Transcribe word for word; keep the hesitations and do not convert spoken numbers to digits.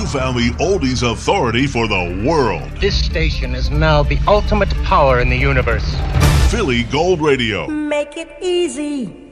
found the oldies authority for the world. This station is now the ultimate power in the universe. Philly Gold Radio. Make it easy.